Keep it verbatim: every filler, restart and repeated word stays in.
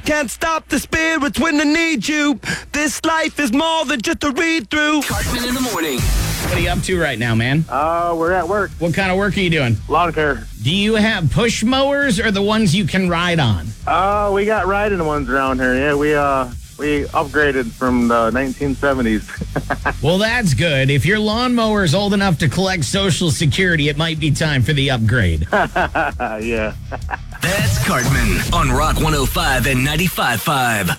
Can't stop the spirits when they need you. This life is more than just a read-through. Cartman in the morning. What are you up to right now, man? Uh, we're at work. What kind of work are you doing? Lawn care. Do you have push mowers or the ones you can ride on? Uh, we got riding ones around here. Yeah, we uh we upgraded from the nineteen seventies. Well, that's good. If your lawnmower is old enough to collect Social Security, it might be time for the upgrade. Yeah. That's Cartman on Rock one oh five and ninety-five point five.